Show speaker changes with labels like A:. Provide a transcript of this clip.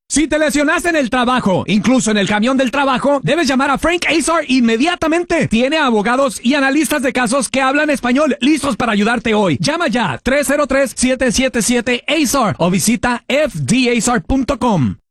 A: Si te lesionaste en el trabajo, incluso en el camión del trabajo, debes llamar a Frank Azar inmediatamente. Tiene abogados y analistas de casos que hablan español listos para ayudarte hoy. Llama ya 303-777-AZAR o visita fdazar.com.